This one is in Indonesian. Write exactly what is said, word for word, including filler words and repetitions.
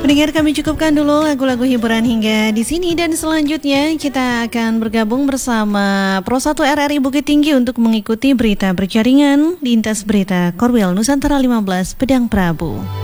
Pendengar, kami cukupkan dulu lagu-lagu hiburan hingga di sini, dan selanjutnya kita akan bergabung bersama Pro satu R R I Bukit Tinggi untuk mengikuti berita berjaringan Lintas Berita Korwil Nusantara lima belas Pedang Prabu.